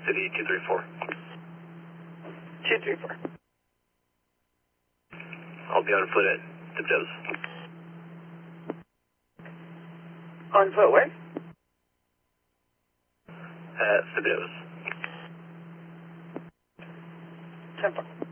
City 234. 234. I'll be on foot at Thibodaux. On foot where? At Thibodaux. 10-4.